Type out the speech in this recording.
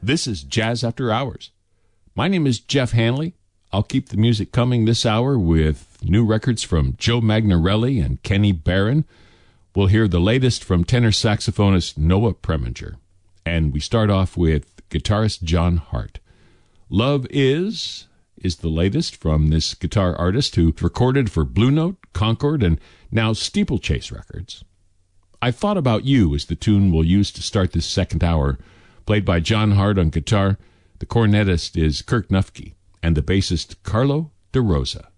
This is Jazz After Hours. My name is Jeff Hanley. I'll keep the music coming this hour with new records from Joe Magnarelli and Kenny Barron. We'll hear the latest from tenor saxophonist Noah Preminger. And we start off with guitarist John Hart. Love Is the latest from this guitar artist who recorded for Blue Note, Concord, and now Steeplechase Records. I Thought About You is the tune we'll use to start this second hour, played by John Hart on guitar. The cornetist is Kirk Nufke, and the bassist Carlo DeRosa.